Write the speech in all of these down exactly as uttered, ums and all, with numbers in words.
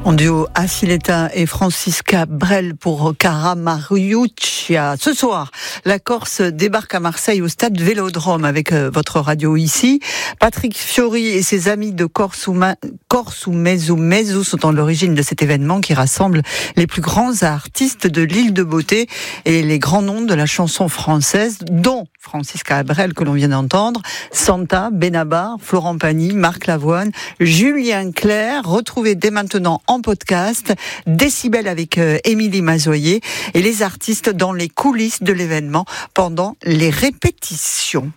En duo Asileta et Francisca Brel pour Cara Mariuccia. Ce soir, la Corse débarque à Marseille au stade Vélodrome avec euh, votre radio ici. Patrick Fiori et ses amis de Corse ou, Ma... Corse ou Mezzo Mezzo sont à l'origine de cet événement qui rassemble les plus grands artistes de l'île de Beauté et les grands noms de la chanson française, dont Francisca Brel que l'on vient d'entendre, Santa, Benabar, Florent Pagny, Marc Lavoine, Julien Clerc, retrouvés dès maintenant en podcast, Décibel avec euh, Émilie Mazoyer et les artistes dans les coulisses de l'événement pendant les répétitions.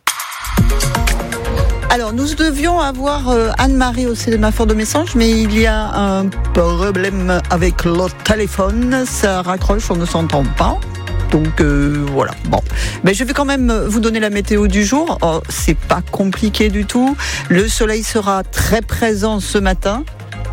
Alors, nous devions avoir euh, Anne-Marie au sémaphore de messages, mais il y a un problème avec le téléphone, ça raccroche, on ne s'entend pas. Donc euh, voilà. Bon, mais je vais quand même vous donner la météo du jour. Oh, c'est pas compliqué du tout. Le soleil sera très présent ce matin.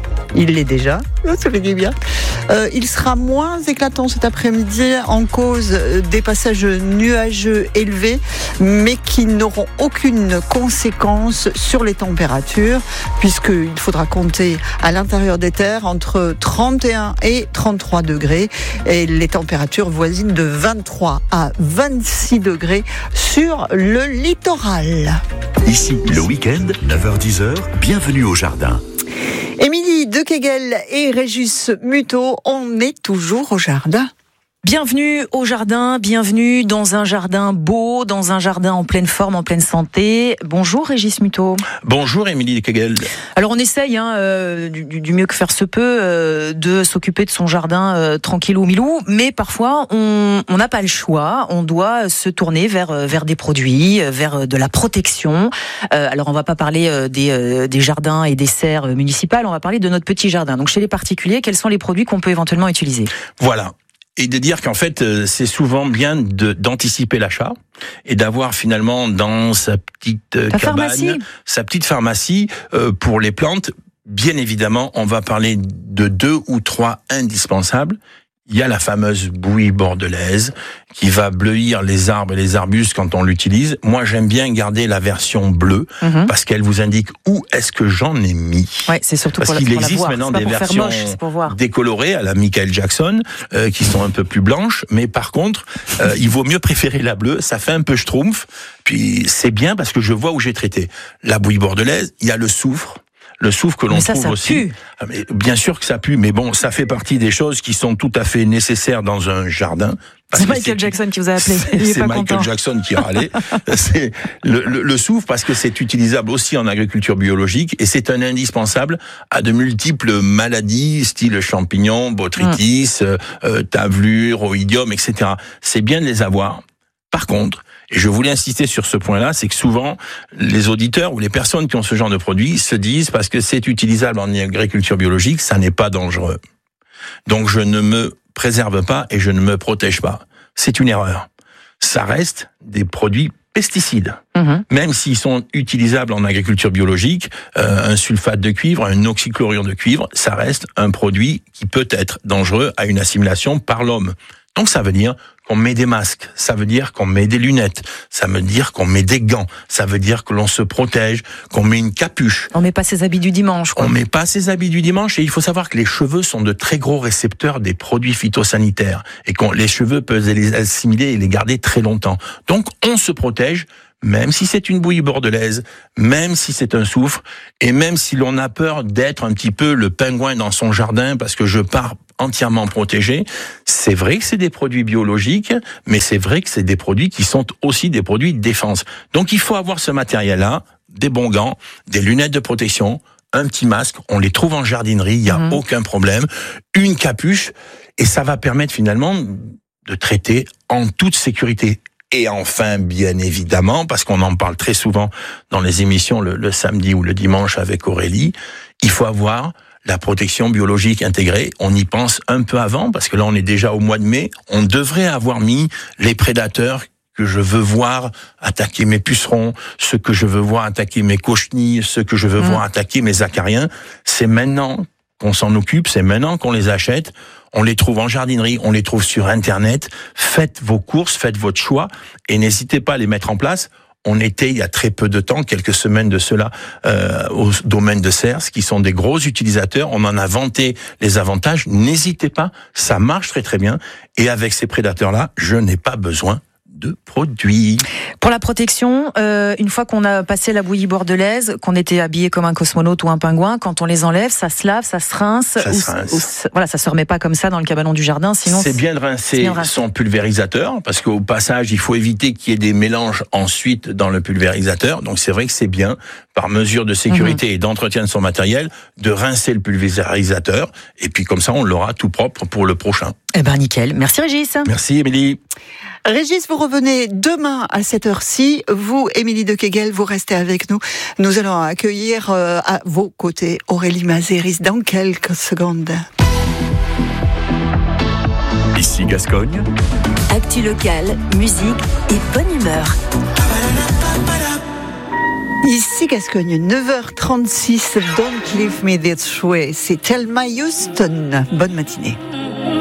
Il l'est déjà, ça fait du bien. Euh, il sera moins éclatant cet après-midi en cause des passages nuageux élevés, mais qui n'auront aucune conséquence sur les températures, puisqu'il faudra compter à l'intérieur des terres entre trente et un et trente-trois degrés, et les températures voisines de vingt-trois à vingt-six degrés sur le littoral. Ici, le week-end, neuf heures dix heures, bienvenue au jardin. Émilie de Kegel et Régis Muto, on est toujours au jardin. Bienvenue au jardin, bienvenue dans un jardin beau, dans un jardin en pleine forme, en pleine santé. Bonjour Régis Muto. Bonjour Émilie de Kegel. Alors on essaye hein, euh, du, du mieux que faire se peut euh, de s'occuper de son jardin euh, tranquillou milou, mais parfois on n'a pas le choix, on doit se tourner vers, vers des produits, vers de la protection. Euh, alors on va pas parler euh, des, euh, des jardins et des serres municipales, on va parler de notre petit jardin. Donc chez les particuliers, quels sont les produits qu'on peut éventuellement utiliser ? Voilà. Et de dire qu'en fait, c'est souvent bien de, d'anticiper l'achat et d'avoir finalement dans sa petite Ta cabane, pharmacie. sa petite pharmacie euh, pour les plantes. Bien évidemment, on va parler de deux ou trois indispensables. Il y a la fameuse bouillie bordelaise qui va bleuir les arbres et les arbustes quand on l'utilise. Moi, j'aime bien garder la version bleue mm-hmm. parce qu'elle vous indique où est-ce que j'en ai mis. Ouais, c'est surtout parce pour qu'il la, pour existe la maintenant des versions moche, décolorées à la Michael Jackson euh, qui sont un peu plus blanches, mais par contre, euh, il vaut mieux préférer la bleue. Ça fait un peu schtroumpf, puis c'est bien parce que je vois où j'ai traité. La bouillie bordelaise, il y a le soufre. Le soufre que l'on mais ça, trouve ça aussi. Pue. Mais bien sûr que ça pue, mais bon, ça fait partie des choses qui sont tout à fait nécessaires dans un jardin. C'est Michael c'est, Jackson qui vous a appelé. C'est, c'est Michael content. Jackson qui râlait. c'est le, le, le soufre parce que c'est utilisable aussi en agriculture biologique et c'est un indispensable à de multiples maladies, style champignons, botrytis, hum. euh, tavelure, oïdium, et cetera. C'est bien de les avoir. Par contre, et je voulais insister sur ce point-là, c'est que souvent, les auditeurs ou les personnes qui ont ce genre de produit se disent, parce que c'est utilisable en agriculture biologique, ça n'est pas dangereux. Donc je ne me préserve pas et je ne me protège pas. C'est une erreur. Ça reste des produits pesticides. Mmh. Même s'ils sont utilisables en agriculture biologique, euh, un sulfate de cuivre, un oxychlorure de cuivre, ça reste un produit qui peut être dangereux à une assimilation par l'homme. Donc ça veut dire qu'on met des masques, ça veut dire qu'on met des lunettes, ça veut dire qu'on met des gants, ça veut dire que l'on se protège, qu'on met une capuche. On met pas ses habits du dimanche, quoi. On met pas ses habits du dimanche et il faut savoir que les cheveux sont de très gros récepteurs des produits phytosanitaires et que les cheveux peuvent les assimiler et les garder très longtemps. Donc on se protège, même si c'est une bouillie bordelaise, même si c'est un soufre, et même si l'on a peur d'être un petit peu le pingouin dans son jardin parce que je pars entièrement protégé. C'est vrai que c'est des produits biologiques, mais c'est vrai que c'est des produits qui sont aussi des produits de défense. Donc il faut avoir ce matériel-là, des bons gants, des lunettes de protection, un petit masque, on les trouve en jardinerie, il n'y a mmh. aucun problème, une capuche, et ça va permettre finalement de traiter en toute sécurité. Et enfin, bien évidemment, parce qu'on en parle très souvent dans les émissions le, le samedi ou le dimanche avec Aurélie, il faut avoir la protection biologique intégrée. On y pense un peu avant, parce que là on est déjà au mois de mai. On devrait avoir mis les prédateurs que je veux voir attaquer mes pucerons, ceux que je veux voir attaquer mes cochenilles, ceux que je veux mmh. voir attaquer mes acariens. C'est maintenant qu'on s'en occupe, c'est maintenant qu'on les achète. On les trouve en jardinerie, on les trouve sur Internet. Faites vos courses, faites votre choix et n'hésitez pas à les mettre en place. On était il y a très peu de temps, quelques semaines de cela, euh, au domaine de Cers, qui sont des gros utilisateurs. On en a vanté les avantages. N'hésitez pas, ça marche très très bien. Et avec ces prédateurs-là, je n'ai pas besoin de produits. Pour la protection, euh, une fois qu'on a passé la bouillie bordelaise, qu'on était habillé comme un cosmonaute ou un pingouin, quand on les enlève, ça se lave, ça se rince. Ça ou, se rince. Ou, voilà, ça se remet pas comme ça dans le cabanon du jardin. Sinon, c'est bien de rincer bien son pulvérisateur, parce qu'au passage, il faut éviter qu'il y ait des mélanges ensuite dans le pulvérisateur. Donc c'est vrai que c'est bien, par mesure de sécurité mmh. et d'entretien de son matériel, de rincer le pulvérisateur. Et puis comme ça, on l'aura tout propre pour le prochain. Eh ben nickel. Merci Régis. Merci Émilie. Régis, vous revenez demain à cette heure-ci. Vous, Émilie de Kegel, vous restez avec nous. Nous allons accueillir euh, à vos côtés Aurélie Mazéris dans quelques secondes. Ici Gascogne. Actu locale, musique et bonne humeur. Ici Gascogne, neuf heures trente-six, Don't Leave Me This Way. C'est Thelma Houston. Bonne matinée.